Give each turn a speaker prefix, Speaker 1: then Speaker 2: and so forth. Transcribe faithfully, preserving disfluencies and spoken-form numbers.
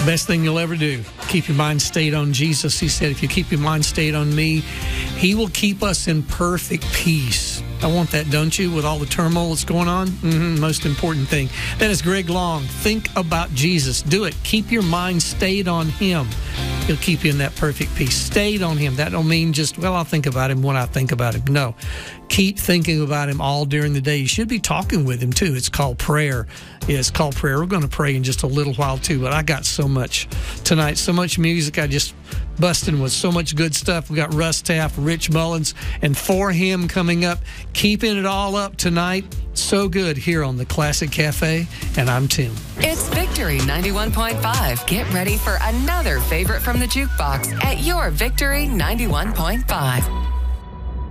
Speaker 1: Best thing you'll ever do. Keep your mind stayed on Jesus. He said, if you keep your mind stayed on me, he will keep us in perfect peace. I want that, don't you, with all the turmoil that's going on? Mm-hmm, most important thing. That is Greg Long. Think about Jesus. Do it. Keep your mind stayed on him. He'll keep you in that perfect peace. Stayed on him. That don't mean just, well, I'll think about him when I think about him. No. Keep thinking about him all during the day. You should be talking with him, too. It's called prayer. Yeah, it's called prayer. We're going to pray in just a little while, too. But I got so much tonight, so much music. I just busting with so much good stuff. We got Russ Taff, Rich Mullins, and For Him coming up. Keeping it all up tonight. So good here on the Classic Cafe, and I'm Tim.
Speaker 2: It's Victory ninety-one point five. Get ready for another favorite from the jukebox at your Victory ninety-one point five.